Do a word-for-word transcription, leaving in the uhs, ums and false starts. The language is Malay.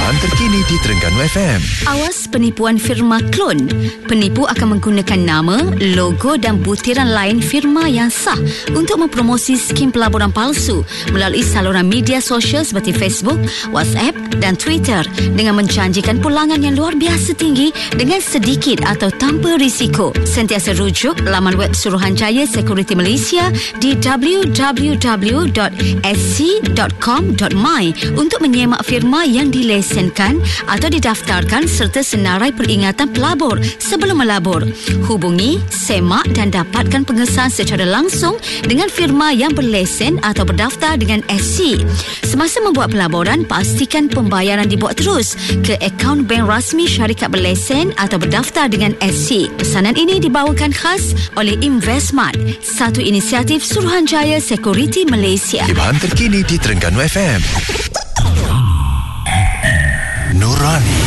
Bahan terkini di Terengganu F M. Awas penipuan firma klon. Penipu akan menggunakan nama, logo dan butiran lain firma yang sah untuk mempromosi skim pelaburan palsu melalui saluran media sosial seperti Facebook, WhatsApp dan Twitter dengan menjanjikan pulangan yang luar biasa tinggi dengan sedikit atau tanpa risiko. Sentiasa rujuk laman web Suruhanjaya Security Malaysia di w w w dot s c dot com dot my untuk menyemak firma yang dilesenkan atau didaftarkan serta senarai peringatan pelabur sebelum melabur. Hubungi, semak dan dapatkan pengesahan secara langsung dengan firma yang berlesen atau berdaftar dengan S C. Semasa membuat pelaburan, pastikan pembayaran dibuat terus ke akaun bank rasmi syarikat berlesen atau berdaftar dengan S C. Pesanan ini dibawakan khas oleh Investmart, satu inisiatif Suruhanjaya Security Malaysia. Bahan terkini di Terengganu F M. Nurani.